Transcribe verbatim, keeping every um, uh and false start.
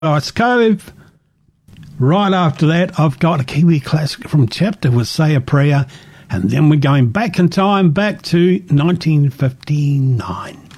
Ice Cove. Right after that, I've got a Kiwi classic from Chapter with Say a Prayer, and then we're going back in time, back to nineteen fifty-nine.